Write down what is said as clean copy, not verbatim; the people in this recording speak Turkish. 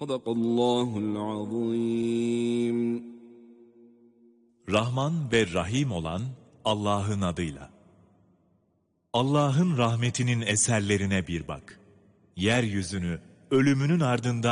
Sadakallahul azim. Rahman ve Rahim olan Allah'ın adıyla. Allah'ın rahmetinin eserlerine bir bak. Yeryüzünü ölümünün ardından